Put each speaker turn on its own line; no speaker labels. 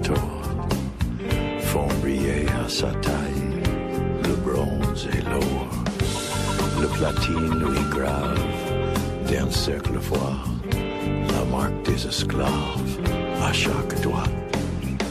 tort font briller à sa taille le bronze et l'or. Le platine lui grave d'un cercle foire la marque des esclaves à chaque doigt.